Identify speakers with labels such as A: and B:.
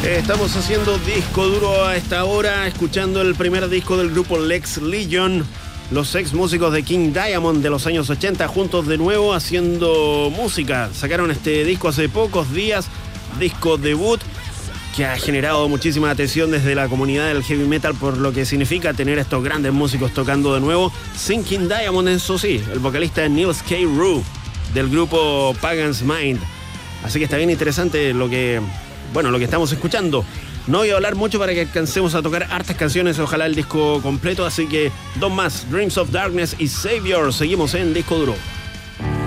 A: Estamos haciendo disco duro a esta hora, escuchando el primer disco del grupo Lex Legion, los ex músicos de King Diamond de los años 80, juntos de nuevo haciendo música. Sacaron este disco hace pocos días, disco debut, que ha generado muchísima atención desde la comunidad del heavy metal por lo que significa tener a estos grandes músicos tocando de nuevo, sin King Diamond, eso sí, el vocalista es Nils K. Rue, del grupo Pagan's Mind. Así que está bien interesante lo que estamos escuchando. No voy a hablar mucho para que alcancemos a tocar hartas canciones, ojalá el disco completo, así que dos más, Dreams of Darkness y Savior. Seguimos en Disco Duro.